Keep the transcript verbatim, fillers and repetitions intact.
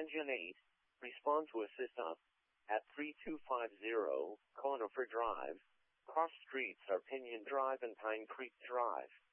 Engine eight, respond to assist us at three two five zero Conifer Drive. Cross streets are Pinion Drive and Pine Creek Drive.